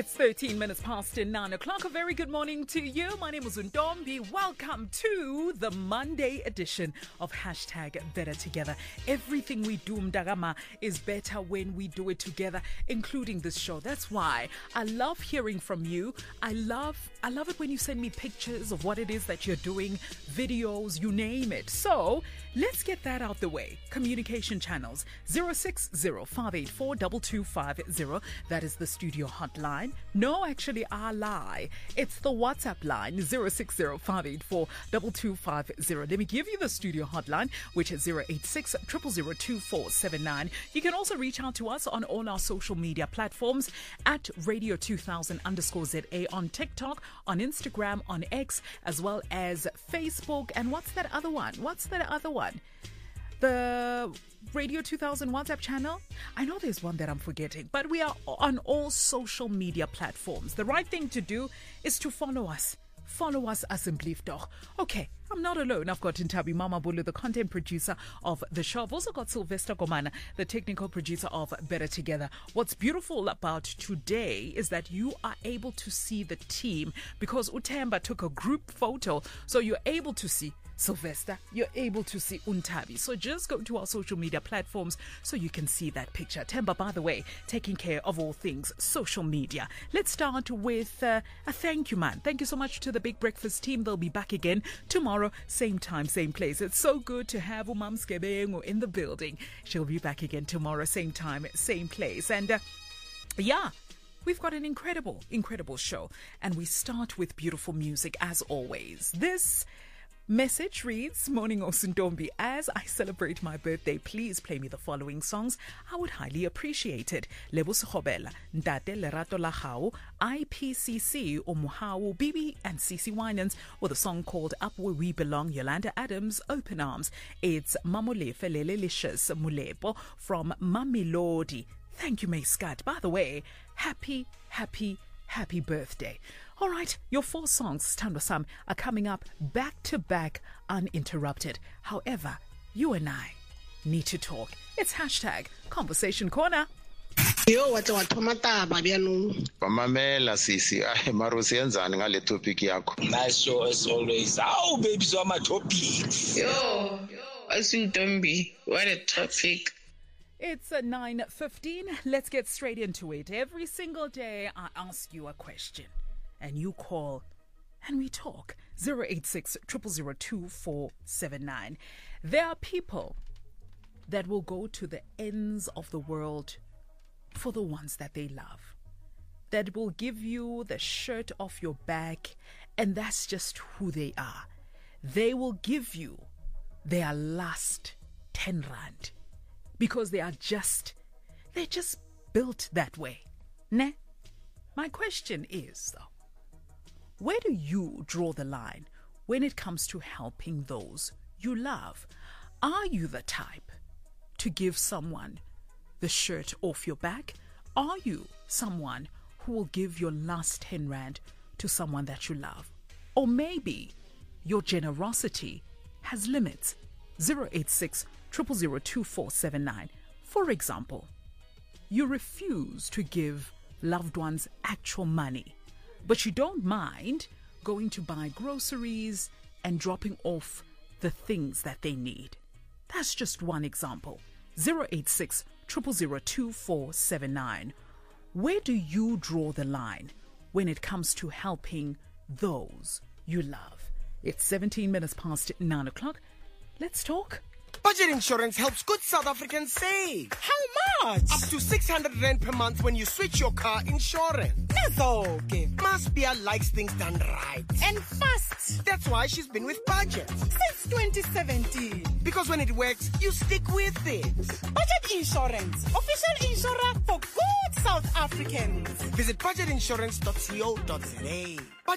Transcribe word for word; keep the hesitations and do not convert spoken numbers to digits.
It's thirteen minutes past nine o'clock. A very good morning to you. My name is Undombi. Welcome to the Monday edition of Hashtag Better Together. Everything we do, Mdagama, is better when we do it together, including this show. That's why I love hearing from you. I love, I love it when you send me pictures of what it is that you're doing, videos, you name it. So let's get that out the way. Communication channels zero six zero five eight four two two five zero. That is the studio hotline. No, actually, I lie. It's the WhatsApp line, zero six zero five eight four two two five zero. Let me give you the studio hotline, which is zero eight six zero zero zero two four seven nine. You can also reach out to us on all our social media platforms at Radio two thousand underscore Z A on TikTok, on Instagram, on X, as well as Facebook. And what's that other one? What's that other one? The Radio two thousand WhatsApp channel? I know there's one that I'm forgetting, but we are on all social media platforms. The right thing to do is to follow us. Follow us as Simplifto. Okay, I'm not alone. I've got Ntabi Mama Bulu, the content producer of the show. I've also got Sylvester Gomana, the technical producer of Better Together. What's beautiful about today is that you are able to see the team because Utemba took a group photo, so you're able to see Sylvester, you're able to see Untabi. So just go to our social media platforms so you can see that picture. Temba, by the way, taking care of all things social media. Let's start with uh, a thank you, man. Thank you so much to the Big Breakfast team. They'll be back again tomorrow, same time, same place. It's so good to have Umam Skebengo in the building. She'll be back again tomorrow, same time, same place. And uh, yeah, we've got an incredible, incredible show. And we start with beautiful music as always. This message reads, Morning Osundombi, as I celebrate my birthday, please play me the following songs. I would highly appreciate it. Lebus Khobela, Ndate Lerato Lahau, I P C C, Omuhau, Bibi, and Cece Winans with a song called Up Where We Belong, Yolanda Adams, Open Arms. It's Mamolefe Lelelicious Mulepo from Mamilodi. Thank you, May Scott. By the way, happy, happy, happy birthday. All right, your four songs, Tandwa-sam, are coming up back to back, uninterrupted. However, you and I need to talk. It's hashtag Conversation Corner. Yo, what what tomataba bianu. Pamamela sisi, ah marusi yenzani ngale topic yakho. Nice show as always. Oh, baby, so my topic. Yo, yo, Osundombi, what a topic. It's uh, nine fifteen. Let's get straight into it. Every single day, I ask you a question. And you call and we talk. zero eight six zero zero zero two four seven nine. There are people that will go to the ends of the world for the ones that they love. That will give you the shirt off your back, and that's just who they are. They will give you their last ten rand because they are just, they're just built that way. Ne? My question is, though, where do you draw the line when it comes to helping those you love? Are you the type to give someone the shirt off your back? Are you someone who will give your last ten rand to someone that you love? Or maybe your generosity has limits. zero eight six zero zero zero two four seven nine. For example, you refuse to give loved ones actual money, but you don't mind going to buy groceries and dropping off the things that they need. That's just one example. zero eight six zero zero zero two four seven nine. Where do you draw the line when it comes to helping those you love? It's seventeen minutes past nine o'clock. Let's talk. Budget insurance helps good South Africans save. How much? Up to six hundred rand per month when you switch your car insurance. Nazoke. Maspia likes things done right. And fast. That's why she's been with Budget. Since twenty seventeen. Because when it works, you stick with it. Budget Insurance. Official insurer for good South Africans. Visit budget insurance dot co dot za.